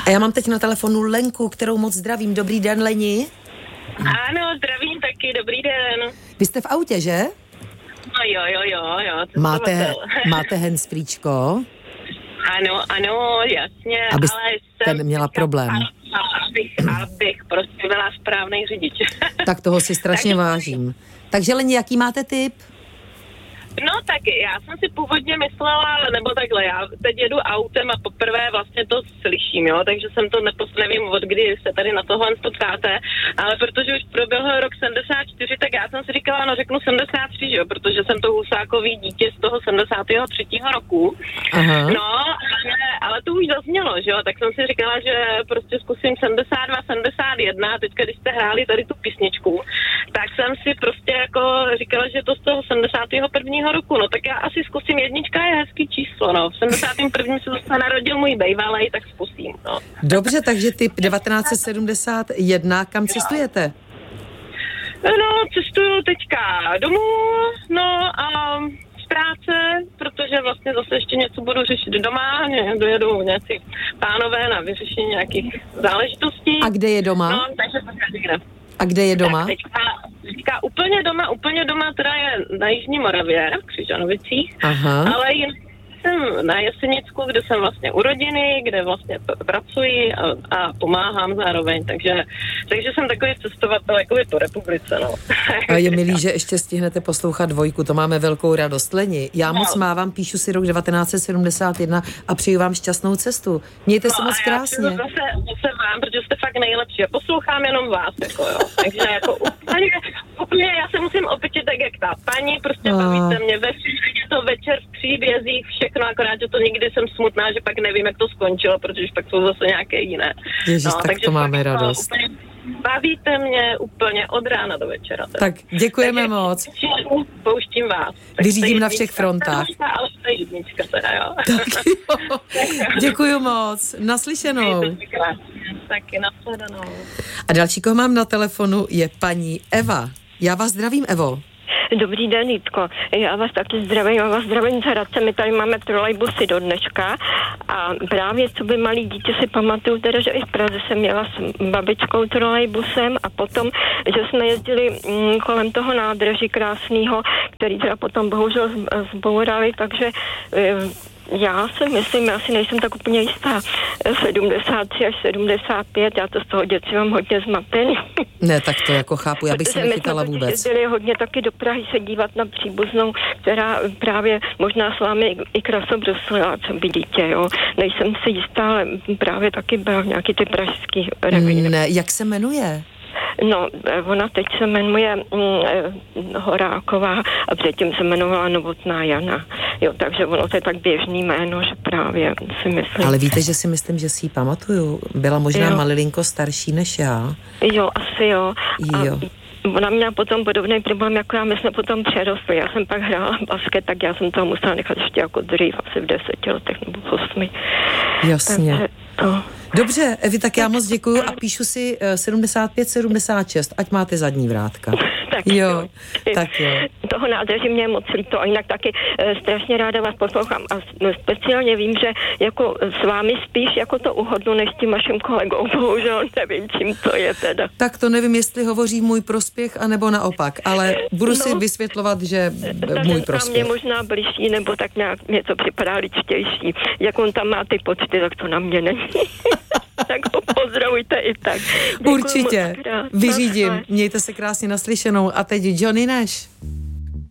A já mám teď na telefonu Lenku, kterou moc zdravím. Dobrý den, Leni. Ano, zdravím taky, dobrý den. Vy jste v autě, že? No jo. Máte handsfreečko? Ano, jasně. Abyste ale neměla problém. Abych prostě byla správnej řidič. Tak toho si strašně vážím. Takže Leni, jaký máte tip? No tak já jsem si původně myslela, nebo takhle, já teď jedu autem a poprvé vlastně to slyším, jo, takže jsem to nevím, od kdy se tady na tohle potkáte, ale protože už proběhl rok 74, tak já jsem si říkala, no řeknu 73, jo, protože jsem to husákový dítě z toho 73. roku. Aha. No, ale to už zaznělo, že jo, tak jsem si říkala, že prostě zkusím 72, 71 a teďka, když jste hráli tady tu písničku, tak jsem si prostě jako říkala, že to z toho 71. roku, no tak já asi zkusím, jednička je hezký číslo, no, v 71. se zase narodil můj bejvalej, tak zkusím, no. Dobře, takže typ 1971, kam cestujete? No, cestuju teďka domů, no a z práce, protože vlastně zase ještě něco budu řešit doma, dojedu nějací pánové na vyřešení nějakých záležitostí. A kde je doma? No, takže se někde. A kde je doma? Tak teďka úplně doma teda je na Jižní Moravě, v Křižanovicích, Aha. ale jsem na Jesenicku, kde jsem vlastně u rodiny, kde vlastně pracuji a pomáhám zároveň, takže jsem takový cestovatel jakoby po republice, no. A je milý, že ještě stihnete poslouchat Dvojku, to máme velkou radost. Leni, já moc mávám, píšu si rok 1971 a přeju vám šťastnou cestu. Mějte se moc krásně. Zase vám, protože jste fakt nejlepší. Já poslouchám jenom vás, jako jo. Takže jako úplně já se musím opět tak jak ta paní, prostě bavíte mě to večer v příbězích, všechno, akorát, že to nikdy jsem smutná, že pak nevím, jak to skončilo, protože pak jsou zase nějaké jiné. Ježiš, tak to máme radost. Bavíte mě úplně od rána do večera. Tak děkujeme moc. Pouštím vás. Vyřídím na všech frontách. Ale to je jednička teda, jo. Tak jo. Děkuju moc. Naslyšenou. Taky nashledanou. A další, koho mám na telefonu, je paní Eva. Já vás zdravím, Evo. Dobrý den, Jitko. Já vás taky zdravím z Hradce. My tady máme trolejbusy do dneška a právě co by malý dítě si pamatuju, teda, že i v Praze jsem měla s babičkou trolejbusem a potom, že jsme jezdili kolem toho nádraží krásného, který teda potom bohužel zbourali, takže já si myslím, já si nejsem tak úplně jistá, 73 až 75, já to z toho dětství mám hodně zmatený. Ne, tak to jako chápu, já bych se nechytala vůbec. My jsme jezdili hodně taky do Prahy se dívat na příbuznou, která právě možná s vámi i krasobruslila, co by dítě, jo. Nejsem si jistá, ale právě taky byla nějaký ty pražský revín. Ne, jak se jmenuje? No, ona teď se jmenuje Horáková a předtím se jmenovala Novotná Jana. Jo, takže ono to je tak běžný jméno, že právě si myslím. Ale víte, že si myslím, že si ji pamatuju. Byla možná malilinko starší než já. Jo, asi jo. Jo. Ona měla potom podobný problém, jako já, my jsme potom přerostli. Já jsem pak hrála basket, tak já jsem toho musela nechat ještě jako dřív, asi v 10 letech nebo v 8. Jasně. Takže to... Dobře, Evi, tak já moc děkuju a píšu si 75-76, ať máte zadní vrátka. Tak jo. Toho nádraží mě moc líto a jinak taky strašně ráda vás poslouchám a speciálně vím, že jako s vámi spíš jako to uhodnu než tím vaším kolegou, bohužel nevím, čím to je teda. Tak to nevím, jestli hovoří můj prospěch, anebo naopak, ale budu si vysvětlovat, že můj prospěch. Mě možná blížší, nebo tak nějak mě to připadá ličtější. Jak on tam má ty počty, tak to na mě není. Tak ho pozdravujte i tak. Děkuju. Určitě, vyřídím. Mějte se krásně naslyšenou. A teď Johnny Nash.